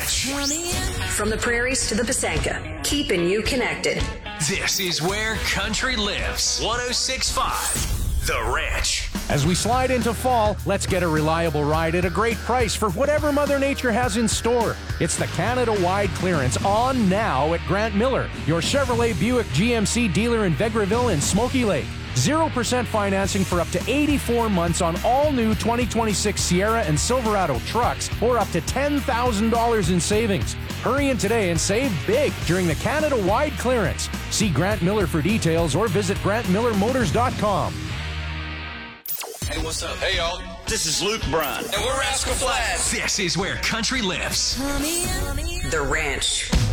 Ranch. From the prairies to the Pasanka, keeping you connected. This is where country lives. 106.5 The Ranch. As we slide into fall, let's get a reliable ride at a great price for whatever Mother Nature has in store. It's the Canada-wide clearance on now at Grant Miller, your Chevrolet Buick GMC dealer in Vegreville and Smoky Lake. 0% financing for up to 84 months on all new 2026 Sierra and Silverado trucks, or up to $10,000 in savings. Hurry in today and save big during the Canada-wide clearance. See Grant Miller for details or visit GrantMillerMotors.com. Hey, what's up? Hey, y'all. This is Luke Bryan, and we're Rascal Flatts. This is where country lives. The Ranch.